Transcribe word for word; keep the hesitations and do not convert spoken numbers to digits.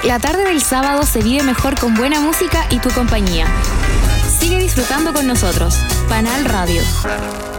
La tarde del sábado se vive mejor con buena música y tu compañía. Sigue disfrutando con nosotros. Panal Radio.